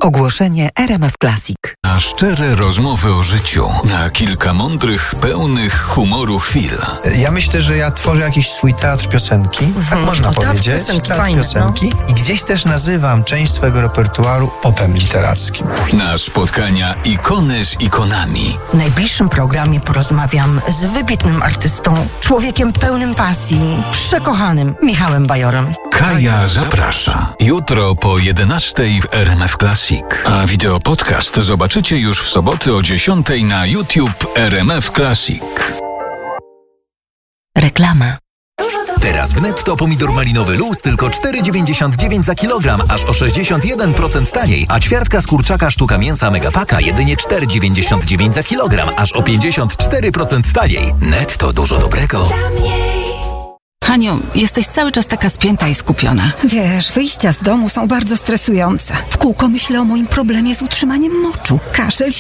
Ogłoszenie RMF Classic. Na szczere rozmowy o życiu, na kilka mądrych, pełnych humoru chwil. Ja myślę, że ja tworzę jakiś swój teatr piosenki, tak można powiedzieć. Teatr piosenki. I gdzieś też nazywam część swojego repertuaru popem literackim. Na spotkania ikony z ikonami. W najbliższym programie porozmawiam z wybitnym artystą, człowiekiem pełnym pasji, przekochanym Michałem Bajorem. Kaja zaprasza. Jutro po 11:00 w RMF Classic. A wideo podcast zobaczycie już w soboty o 10:00 na YouTube RMF Classic. Reklama. Teraz w Netto pomidor malinowy Luz tylko 4,99 za kilogram, aż o 61% taniej, a ćwiartka z kurczaka sztuka mięsa Megapaka jedynie 4,99 za kilogram, aż o 54% taniej. Netto, dużo dobrego. Haniu, jesteś cały czas taka spięta i skupiona. Wiesz, wyjścia z domu są bardzo stresujące. W kółko myślę o moim problemie z utrzymaniem moczu. Kaszel,